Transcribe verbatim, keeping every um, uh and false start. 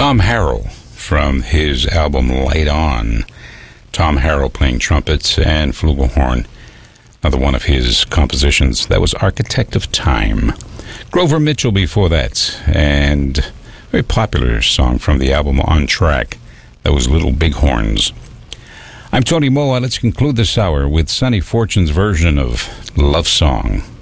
Tom Harrell from his album Light On. Tom Harrell playing trumpets and flugelhorn. Another one of his compositions. That was Architect of Time. Grover Mitchell before that. And a very popular song from the album On Track. That was Little Bighorns. I'm Tony Moa. Let's conclude this hour with Sonny Fortune's version of Love Song.